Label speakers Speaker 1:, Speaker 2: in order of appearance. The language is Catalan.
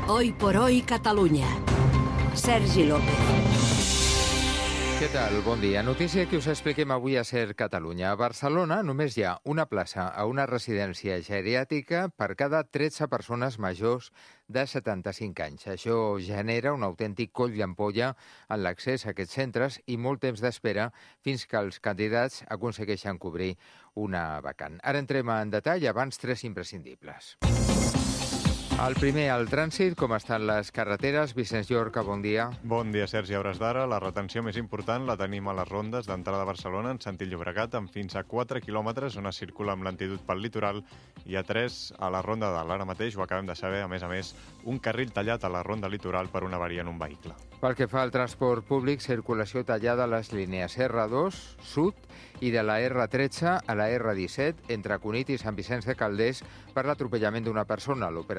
Speaker 1: Hoy por hoy Catalunya. Sergi López.
Speaker 2: Què tal? Bon dia. Notícia que us expliquem avui a Ser Catalunya. A Barcelona només hi ha una plaça a una residència geriàtrica per cada 13 persones majors de 75 anys. Això genera un autèntic coll d'ampolla en l'accés a aquests centres i molt temps d'espera fins que els candidats aconsegueixen cobrir una vacant. Ara entrem en detall, abans 3 imprescindibles. El primer, el trànsit, com estan les carreteres. Vicenç Llorca, bon dia.
Speaker 3: Bon dia, Sergi. A hores d'ara, la retenció més important la tenim a les rondes d'entrada a Barcelona en sentit Llobregat, amb fins a 4 quilòmetres on es circula amb lentitud pel litoral, i a 3 a la ronda de l'ara mateix, ho acabem de saber, a més, un carril tallat a la ronda litoral per una avaria en un vehicle.
Speaker 2: Pel que fa al transport públic, circulació tallada a les línies R2, Sud, i de la R13 a la R17, entre Cunit i Sant Vicenç de Calders, per l'atropellament d'una persona. L'operació